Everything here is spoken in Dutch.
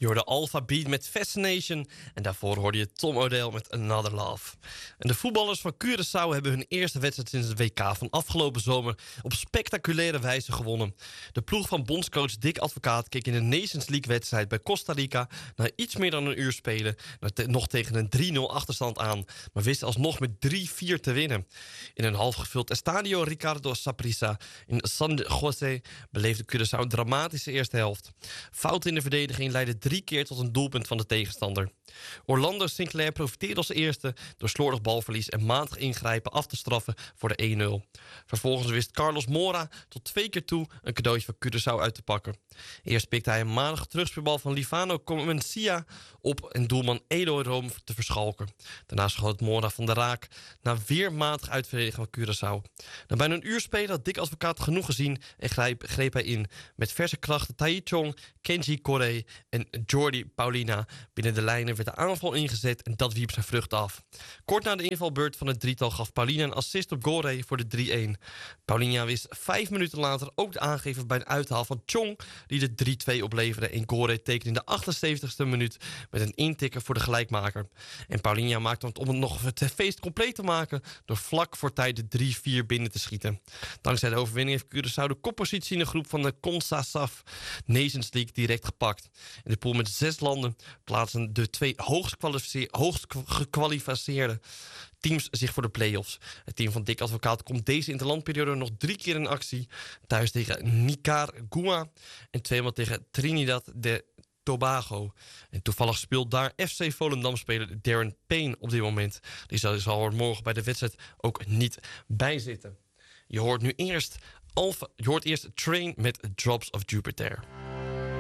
Je hoorde Alpha Beat met Fascination en daarvoor hoorde je Tom Odell met Another Love. En de voetballers van Curaçao hebben hun eerste wedstrijd sinds de WK van afgelopen zomer op spectaculaire wijze gewonnen. De ploeg van bondscoach Dick Advocaat keek in de Nations League wedstrijd bij Costa Rica na iets meer dan een uur spelen nog tegen een 3-0 achterstand aan, maar wist alsnog met 3-4 te winnen. In een half gevuld Estadio Ricardo Saprissa in San José beleefde Curaçao een dramatische eerste helft. Fouten in de verdediging leidden 3 keer tot een doelpunt van de tegenstander. Orlando Sinclair profiteerde als eerste door slordig balverlies en matig ingrijpen af te straffen voor de 1-0. Vervolgens wist Carlos Mora tot 2 keer toe een cadeautje van Curaçao uit te pakken. Eerst pikte hij een matige terugspeelbal van Livano Comencia op en doelman Edo Rome te verschalken. Daarna schoot Mora van de raak na weer matig uitverdedigen van Curaçao. Na bijna een uur spelen had Dick Advocaat genoeg gezien en greep hij in met verse krachten Tai Chong, Kenji Corey en Jordi Paulina. Binnen de lijnen werd de aanval ingezet en dat wierp zijn vrucht af. Kort na de invalbeurt van het drietal gaf Paulina een assist op Gorey voor de 3-1. Paulina wist 5 minuten later ook de aangever bij een uithaal van Chong die de 3-2 opleverde en Gorey tekende in de 78ste minuut met een intikker voor de gelijkmaker. En Paulina maakte het om het nog het feest compleet te maken door vlak voor tijd de 3-4 binnen te schieten. Dankzij de overwinning heeft Curaçao de koppositie in de groep van de CONCACAF Nations League direct gepakt. In de pool met 6 landen plaatsen de 2 hoogst gekwalificeerde teams zich voor de play-offs. Het team van Dick Advocaat komt deze interlandperiode nog 3 keer in actie. Thuis tegen Nicaragua en 2 maal tegen Trinidad de Tobago. En toevallig speelt daar FC Volendam-speler Darren Payne op dit moment. Die zal er morgen bij de wedstrijd ook niet bij zitten. Je hoort eerst Train met Drops of Jupiter.